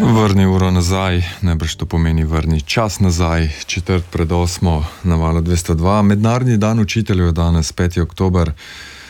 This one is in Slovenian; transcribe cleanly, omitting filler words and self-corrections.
Vrni uro nazaj, najbrž to pomeni vrni čas nazaj, 7:45 na valu 202. Mednarodni dan učiteljev je danes, 5. oktober.